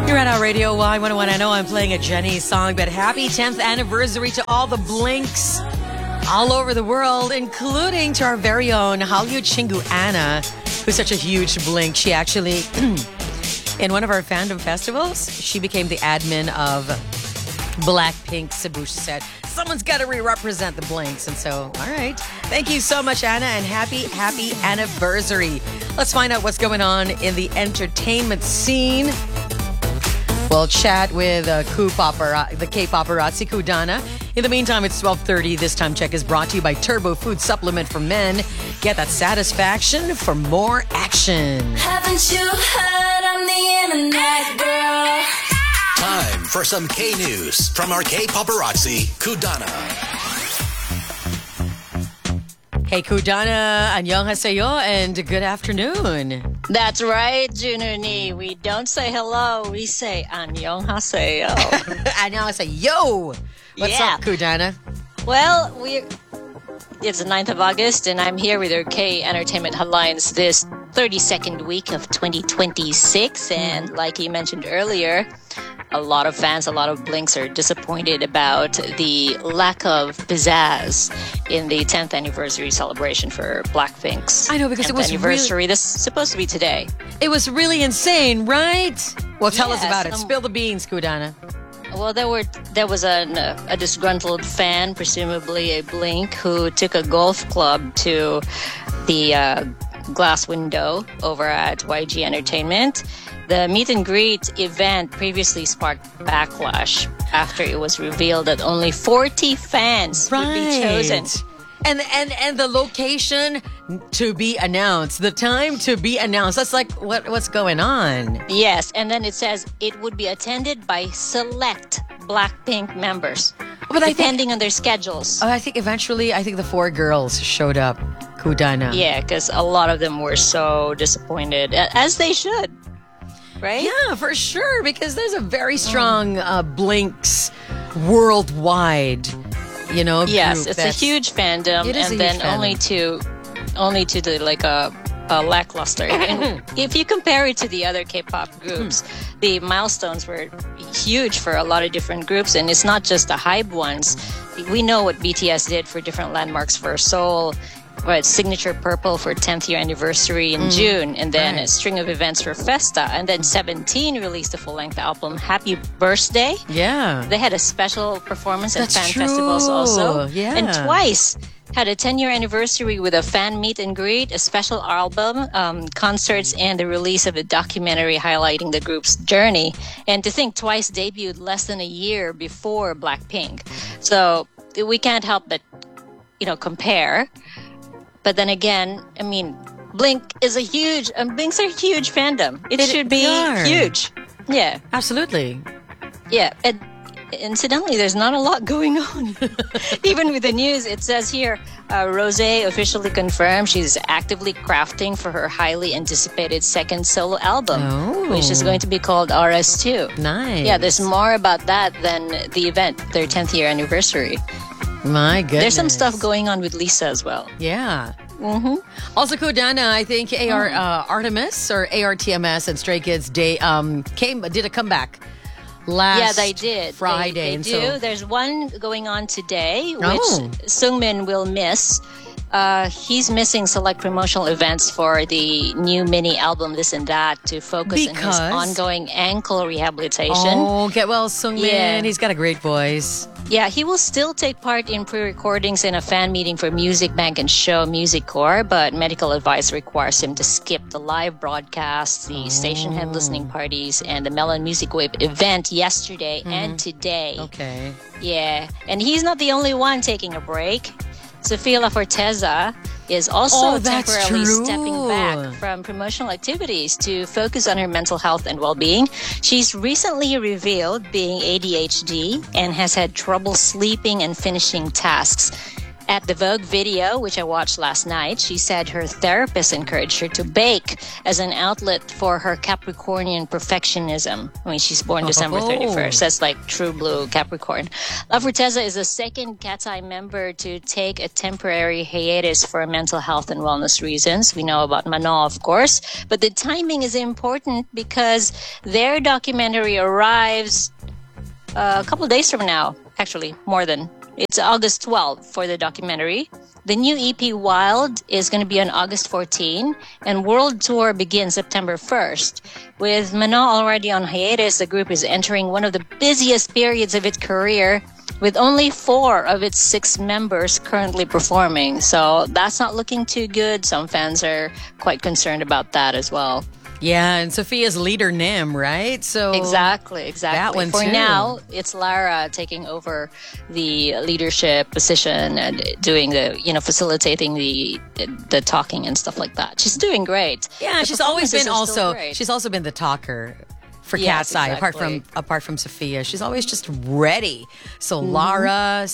You're at our Radio Y101. I know I'm playing a Jenny song, but happy 10th anniversary to all the Blinks all over the world, including to our very own Hallyu Chingu Anna, who's such a huge Blink. She actually, in one of our fandom festivals, she became the admin of Blackpink Cebu. She said, someone's got to re-represent the Blinks. And so, all right. Thank you so much, Anna, and happy anniversary. Let's find out what's going on in the entertainment scene. We'll chat with the K-paparazzi, Kudana. In the meantime, it's 12:30. This time check is brought to you by Turbo Food Supplement for Men. Get that satisfaction for more action. Haven't you heard I'm the internet girl? Time for some K-News from our K-paparazzi, Kudana. Hey, Kudana, annyeonghaseyo, and good afternoon. That's right, Jununi. We don't say hello, we say annyeonghaseyo. Annyeonghaseyo. What's up, Kudana? Well, it's the 9th of August, and I'm here with your K Entertainment headlines this 32nd week of 2026. And like you mentioned earlier, a lot of fans, a lot of Blinks are disappointed about the lack of pizzazz in the 10th anniversary celebration for Blackpink's. I know, because 10th it was anniversary. This is supposed to be today. It was really insane, right? Well, tell us about it. Yes, Spill the beans, Kudana. Well, there was a disgruntled fan, presumably a Blink, who took a golf club to the glass window over at YG Entertainment. The meet and greet event previously sparked backlash after it was revealed that only 40 fans would be chosen. And the location to be announced, the time to be announced. That's like, what's going on? Yes, and then it says it would be attended by select Blackpink members, depending on their schedules. I think eventually, the 4 girls showed up, Kudana. Yeah, because a lot of them were so disappointed, as they should. Right? Yeah, for sure, because there's a very strong Blinks worldwide, Yes, group it's a huge fandom, It is and a then huge fandom. only to the a lackluster. And if you compare it to the other K-pop groups, the milestones were huge for a lot of different groups, and it's not just the hype ones. We know what BTS did for different landmarks for Seoul. Signature Purple for 10th year anniversary in June, and then a string of events for Festa, and then 17 released a full-length album, Happy Birthday. Yeah. They had a special performance at fan true. festivals also. Yeah. And twice had a 10-year anniversary with a fan meet and greet, a special album, concerts, and the release of a documentary highlighting the group's journey. And to think Twice debuted less than a year before Blackpink. So we can't help but, compare. But then again, Blink is Blinks are a huge fandom. It should be huge. Yeah. Absolutely. Yeah. And incidentally, there's not a lot going on. Even with the news, it says here, Rosé officially confirmed she's actively crafting for her highly anticipated second solo album, which is going to be called RS2. Nice. Yeah, there's more about that than the event, their 10th year anniversary. My goodness. There's some stuff going on with Lisa as well. Yeah. Mm-hmm. Also, Kudana, I think Artemis or ARTMS and Stray Kids did a comeback last they did. Friday. They do. There's one going on today, which Seungmin will miss. He's missing select promotional events for the new mini album, This and That, to focus on his ongoing ankle rehabilitation. Oh, get well, Seungmin. Yeah. He's got a great voice. Yeah, he will still take part in pre-recordings and a fan meeting for Music Bank and Show Music Core, but medical advice requires him to skip the live broadcasts, the station head listening parties, and the Melon Music Wave event yesterday and today. Okay. Yeah, and he's not the only one taking a break. Sofia La Forteza is also temporarily stepping back from promotional activities to focus on her mental health and well-being. She's recently revealed being ADHD and has had trouble sleeping and finishing tasks. At the Vogue video, which I watched last night, she said her therapist encouraged her to bake as an outlet for her Capricornian perfectionism. I mean, she's born December 31st. That's like true blue Capricorn. La Forteza is the second Cat's Eye member to take a temporary hiatus for mental health and wellness reasons. We know about Manon, of course, but the timing is important because their documentary arrives a couple of days from now. Actually, more than. It's August 12th for the documentary. The new EP Wild is going to be on August 14, and World Tour begins September 1st. With Manon already on hiatus, the group is entering one of the busiest periods of its career, with only 4 of its 6 members currently performing. So that's not looking too good. Some fans are quite concerned about that as well. Yeah, and Sophia's leader Nim, right? So Exactly. That one For too. now, it's Lara taking over the leadership position and doing the, facilitating the talking and stuff like that. She's doing great. Yeah, The she's always been performances are still also great. she's also been the talker for Yes, Cat's Eye, exactly. apart from Sophia. She's always just ready. So Mm-hmm. Lara,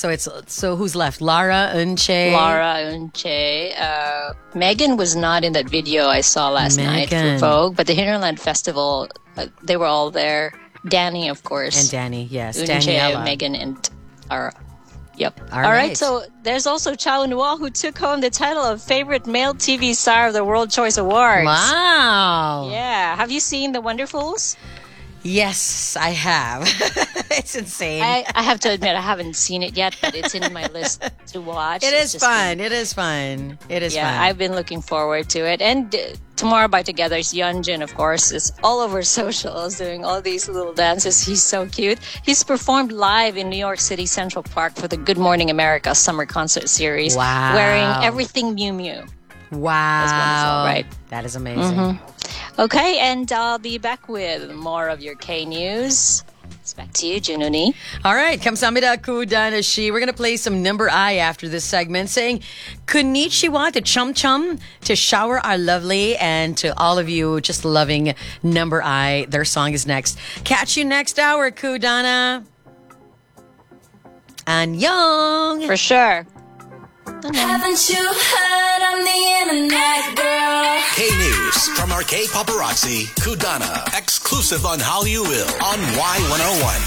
so who's left? Lara, Unche. Lara Unche. Megan was not in that video I saw last night for Megan. Vogue, but the Hinterland Festival, they were all there. Danny, of course. And Danny, yes. Unche, Daniela. Megan, and Lara. Yep. All All right. right. So there's also Chow Noah, who took home the title of favorite male TV star of the World Choice Awards. Wow. Yeah. Have you seen The Wonderfuls? Yes, I have. It's insane. I have to admit, I haven't seen it yet, but it's in my list to watch. It It's is just fun. It is fun. It is Yeah, fun. I've been looking forward to it. And Tomorrow by Together's Yeonjun, of course, is all over socials doing all these little dances. He's so cute. He's performed live in New York City Central Park for the Good Morning America summer concert series. Wow. Wearing everything Miu Miu. Wow. wonderful, right? That is amazing. Okay, and I'll be back with more of your K News. It's back to you, Jununi. All right, kamsahamnida kudanashi. We're going to play some number I after this segment, saying konnichiwa to Chum Chum, to Shower Our Lovely, and to all of you just loving number I. Their song is next. Catch you next hour, Kudana. Annyeong. For sure. Haven't you heard I'm the internet girl? K News from our K Paparazzi, Kudana, exclusive on How You Will on Y101.